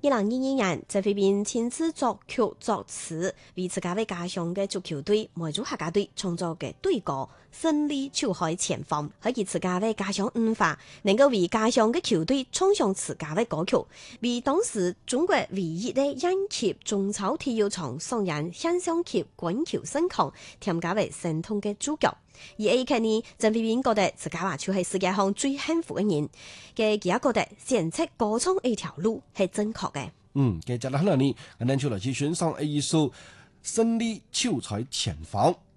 2022年，謝慧彬親自作曲作詞，為自家嘅家鄉嘅足球隊梅州客家隊創作嘅隊歌《勝利就在前方》，可以自家嘅家鄉文化，能夠為家鄉嘅球隊衝上自家嘅歌曲，為當時中國唯一嘅一級中超體育場上演現象級滾球盛況，添加為生動嘅主角。而 A 劇呢，謝慧彬覺得自家話就係世界上最幸福嘅人，嘅佢也覺得選擇歌唱呢條路係正確嘅。 接着可能呢，我哋就來去欣賞一首《勝利就在前方》。